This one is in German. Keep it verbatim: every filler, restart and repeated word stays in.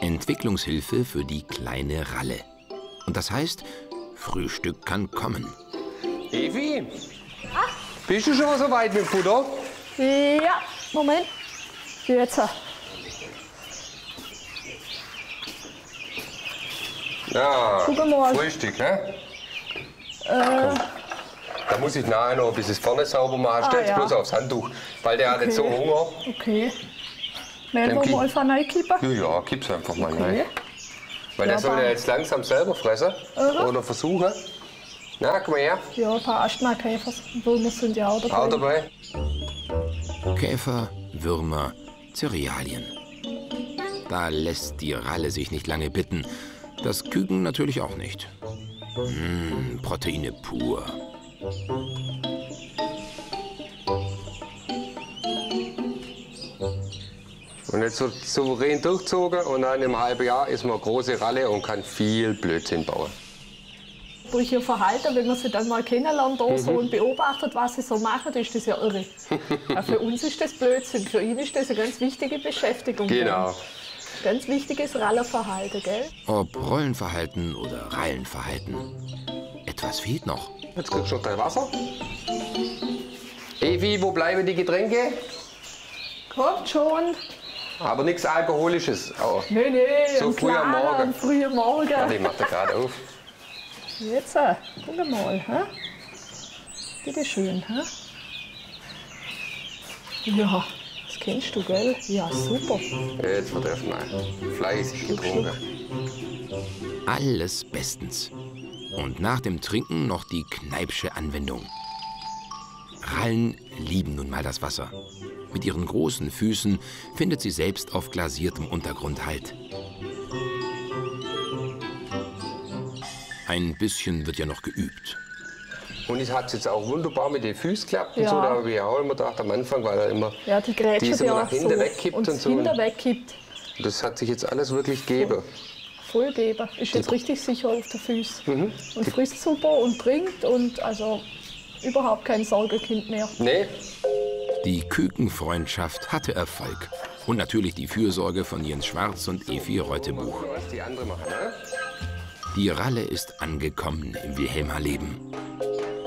Entwicklungshilfe für die kleine Ralle. Und das heißt, Frühstück kann kommen. Evi, bist du schon so weit mit dem Futter? Ja, Moment. Jetzt. Ja, Guck mal. Frühstück, ne? Äh, Da muss ich nachher noch ein bisschen vorne sauber machen. Ah, Stell's ja. bloß aufs Handtuch, weil der hat nicht so Okay. Hunger. okay. Mehl Dann wir kipp- mal von reinkippen? Ja, ja, gib's einfach mal Okay. rein. Weil Ja, der soll aber- ja jetzt langsam selber fressen. Aha. Oder versuchen. Na, komm mal her. Ja, ein paar Asthmakäfer, Würmer sind ja auch dabei. Auch dabei. Käfer, Würmer, Cerealien. Da lässt die Ralle sich nicht lange bitten. Das Küken natürlich auch nicht. Mmh, Proteine pur. Und jetzt so souverän durchgezogen und dann im halben Jahr ist man eine große Ralle und kann viel Blödsinn bauen. Durch ihr Verhalten, wenn man sie dann mal kennenlernt oder so Mhm. und beobachtet, was sie so machen, ist das ja irre. Ja, für uns ist das Blödsinn, für ihn ist das eine ganz wichtige Beschäftigung. Genau. Gell? Ganz wichtiges Rallerverhalten, gell? Ob Rollenverhalten oder Rallenverhalten. Etwas fehlt noch. Jetzt kriegst du noch dein Wasser. Evi, wo bleiben die Getränke? Kommt schon. Aber nichts Alkoholisches. Oh. Nee, nee, So am früh am Klaren, Morgen. am frühen Morgen. Warte, ich mach da gerade auf. Jetzt, äh, guck mal, hä? Bitte schön, hä? Ja, das kennst du, gell? Ja, super. Jetzt wird erstmal fleißig getrunken. Alles bestens. Und nach dem Trinken noch die Kneipsche Anwendung. Rallen lieben nun mal das Wasser. Mit ihren großen Füßen findet sie selbst auf glasiertem Untergrund Halt. Ein bisschen wird ja noch geübt. Und es hat jetzt auch wunderbar mit den Füßen geklappt und Ja. so. Da habe ich auch immer gedacht am Anfang, weil er immer Ja, die die Grätsche, ist die immer auch nach hinten so wegkippt und und so. hinter wegkippt. Das hat sich jetzt alles wirklich gegeben. Vollgeber. Ist jetzt richtig sicher auf den Füßen. Mhm. Und frisst super und trinkt und also überhaupt kein Sorgekind mehr. Nee, Die Kükenfreundschaft hatte Erfolg. Und natürlich die Fürsorge von Jens Schwarz und Evi Reutebuch. was die anderen machen, ne? Die Ralle ist angekommen im Wilhelmer Leben.